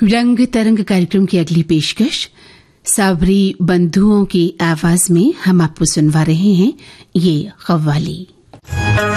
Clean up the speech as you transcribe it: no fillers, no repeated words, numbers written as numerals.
रंग तरंग कार्यक्रम की अगली पेशकश साबरी बंधुओं की आवाज में हम आपको सुनवा रहे हैं ये कव्वाली।